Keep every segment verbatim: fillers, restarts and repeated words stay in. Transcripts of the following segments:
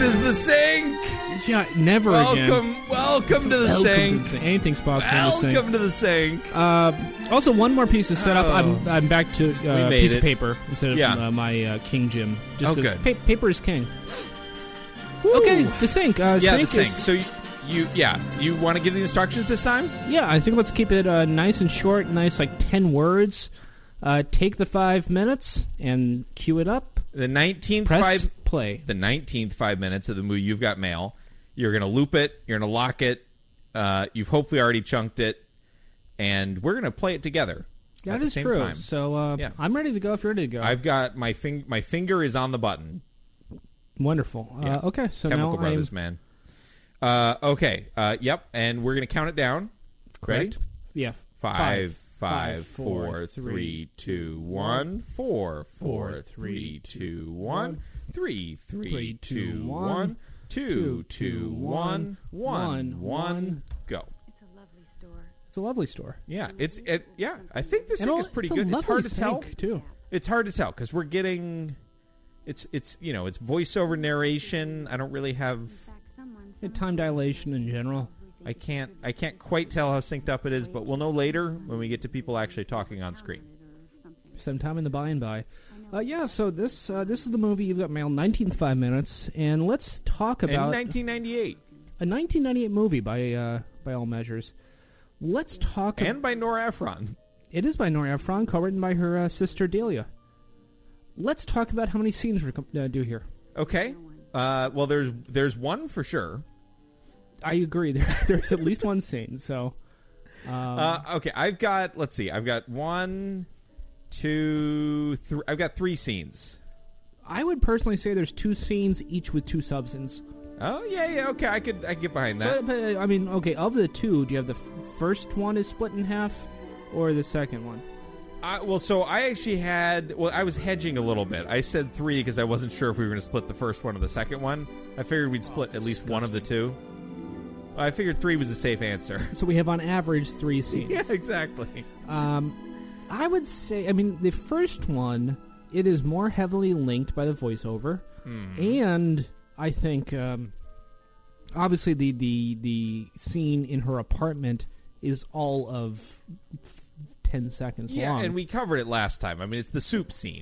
is the sink. Yeah, never welcome, again. Welcome to the welcome sink. To the, anything's possible. Welcome to the sink. To the sink. Uh, also, one more piece of setup. Oh. I'm I'm back to uh, We made piece it. of paper instead of Yeah. uh, my uh, King Jim. Just Oh, 'cause good. Pa- paper is king. Okay, the sink. Uh, Yeah, sink the sink. Is, So you, you yeah, you want to give the instructions this time? yeah, I think let's keep it uh, nice and short. Nice, like ten words. Uh, take the five minutes and cue it up. The nineteenth Press five play. The nineteenth five minutes of the movie. You've got mail. You're going to loop it. You're going to lock it. Uh, you've hopefully already chunked it, and we're going to play it together. That at the is same true. Time. So uh, Yeah. I'm ready to go if you're ready to go. I've got my fing- My finger is on the button. Wonderful. Yeah. Uh, okay, so Chemical now Brothers, I'm man. Uh, okay. Uh, yep. And we're going to count it down. correct. Ready? Yeah. Five, five, four, three, two, one, four, four, three, two, one, three, three, two, one, two, two, one, one, one, go. It's a lovely store. It's a lovely store. Yeah, it's it. Yeah, I think this And thing all- is pretty it's a good. It's lovely hard to tell. sink, too. It's hard to tell because we're getting. It's it's you know it's voiceover narration. I don't really have. In fact, someone, Yeah, time dilation in general. I can't I can't quite tell how synced up it is, but we'll know later when we get to people actually talking on screen. Sometime in the by and by. Uh, yeah, so this uh, this is the movie You've Got Mail, nineteenth five minutes, and let's talk In about nineteen ninety-eight, a nineteen ninety-eight movie by uh, by all measures. Let's talk. and by Nora Ephron. It is by Nora Ephron, co-written by her uh, sister Delia. Let's talk about how many scenes we uh, do here. Okay. Uh, well, there's there's one for sure. I agree. There, there's at least one scene. So, um, Uh, okay, I've got. Let's see. I've got one, two, three. I've got three scenes. I would personally say there's two scenes, each with two subscenes. Oh yeah, yeah. Okay, I could I could get behind that. But, but I mean, okay, of the two, do you have the f- first one is split in half, or the second one? Uh, well, so I actually had. Well, I was hedging a little bit. I said three because I wasn't sure if we were going to split the first one or the second one. I figured we'd split at least one of the two. I figured three was a safe answer. So we have on average three scenes. Yeah, exactly. Um, I would say, I mean, the first one, it is more heavily linked by the voiceover, and I think, um, obviously, the, the the scene in her apartment is all of f- ten seconds Yeah, long. and we covered it last time. I mean, it's the soup scene.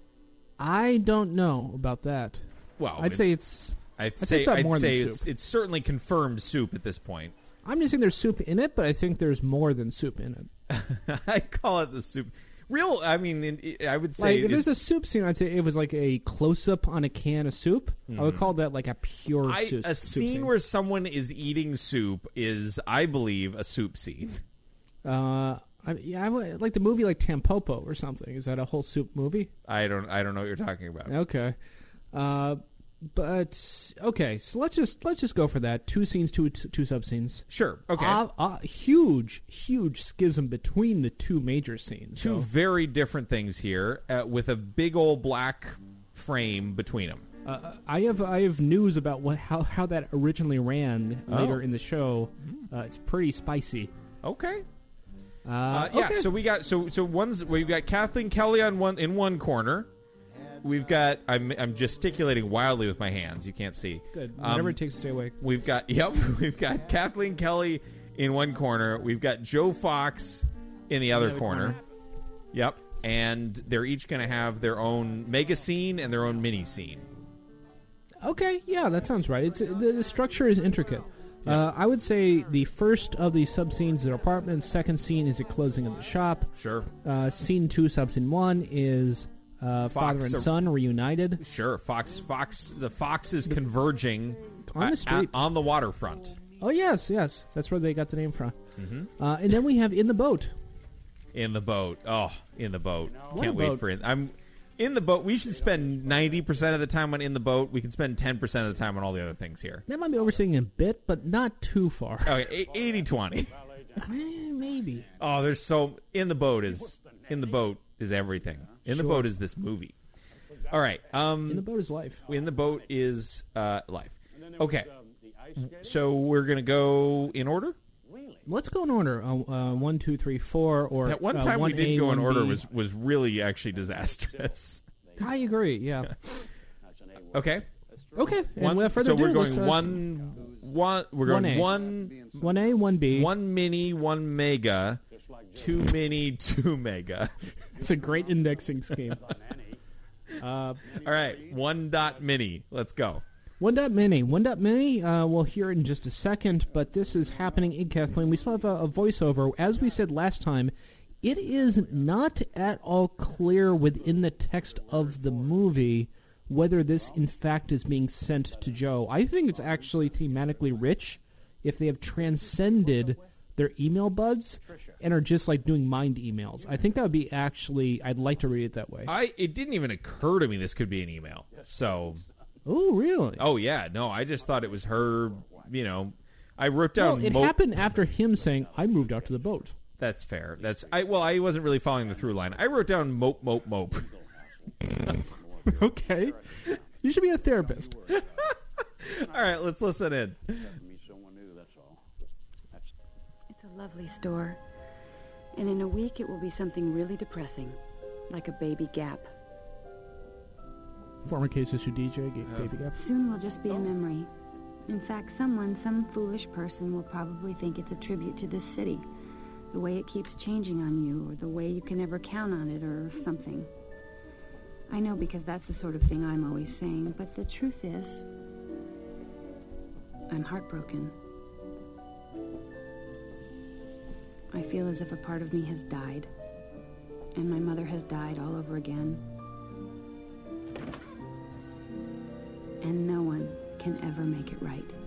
I don't know about that. Well, I'd it- say it's. I'd I say think about I'd more than say soup. it's it's certainly confirmed soup at this point. I'm just saying there's soup in it, but I think there's more than soup in it. I call it the soup. Real, I mean, in, I would say Like, if there's a it's- soup scene, I'd say it was like a close-up on a can of soup. I would call that like a pure I, soup, a soup scene where someone is eating soup is, I believe, a soup scene. Uh, I, yeah, I would- like the movie like Tampopo or something. Is that a whole soup movie? I don't, I don't know what you're talking about. Okay, uh, but okay. So let's just let's just go for that. Two scenes, two two sub scenes. Sure. Okay. Uh, uh, huge, huge schism between the two major scenes. Two so- very different things here, uh, with a big old black frame between them. Uh, I have I have news about what how, how that originally ran Oh. later in the show. Uh, it's pretty spicy. Okay. Uh, Uh, yeah. okay. So we got so so one's we've got Kathleen Kelly on one in one corner. We've got I'm I'm gesticulating wildly with my hands. You can't see. Good. Um, Whatever it takes to stay awake. We've got yep. We've got Kathleen Kelly in one corner. We've got Joe Fox in the other other corner. corner. Yep. And they're each going to have their own mega scene and their own mini scene. Okay, yeah, that sounds right. It's the, the structure is intricate. Uh, I would say the first of the sub scenes is their apartment. Second scene is a closing of the shop. Sure. Uh, scene two, sub scene one is uh, father Fox and are- son reunited. Sure. Fox. Fox. The Fox is converging On the uh, street. uh, on the waterfront. Oh yes, yes, that's where they got the name from. Mm-hmm. Uh, and then we have in the boat. In the boat. Oh, in the boat. What Can't a wait boat. for it. I'm in the boat. We should spend ninety percent of the time on in the boat. We can spend ten percent of the time on all the other things here. That might be overstating a bit, but not too far. Okay, eighty twenty. Eh, maybe. Oh, there's so in the boat is in the boat is everything. In the Sure. boat is this movie. All right. Um In the boat is life. in the boat is uh life. Okay. So we're going to go in order? Let's go in order. Uh, uh, one, two, three, four, or That one uh, time we one did A, go in one order B. was was really actually disastrous. I agree. Yeah. Okay. Okay, and One, without further so ado, we're going let's, uh, one, one. We're going one A. one, one A, one B. one mini, one mega, two mini, two mega. It's a great indexing scheme. uh, All right, one dot mini. Let's go. One dot mini. One dot mini, uh, we'll hear it in just a second, but this is happening in Kathleen. We still have a, a voiceover. As we said last time, it is not at all clear within the text of the movie whether this, in fact, is being sent to Joe. I think it's actually thematically rich if they have transcended their email buds and are just, like, doing mind emails. I think that would be actually, I'd like to read it that way. I It didn't even occur to me this could be an email. So, Oh, really? oh, yeah. No, I just thought it was her, you know. I wrote down... Well, it mo- happened after him saying, I moved out to the boat. That's fair. That's I. Well, I wasn't really following the through line. I wrote down mope, mope, mope. Okay. You should be a therapist. All right, let's listen in. It's a lovely store. And in a week it will be something really depressing. Like a baby gap. Former Cases Who D J, Ga- Baby Gap. Soon will just be a memory. In fact, someone, some foolish person will probably think it's a tribute to this city. The way it keeps changing on you, or the way you can never count on it, or something. I know, because that's the sort of thing I'm always saying, but the truth is, I'm heartbroken. I feel as if a part of me has died, and my mother has died all over again. And no one can ever make it right.